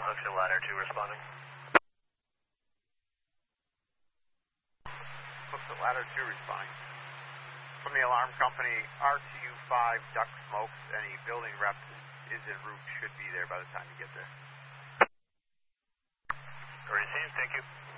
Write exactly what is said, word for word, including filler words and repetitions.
Hooksett Ladder two responding. Hooksett Ladder two responding. From the alarm company, R T U five duct smokes. Any building rep is en route, should be there by the time you get there. Received, thank you.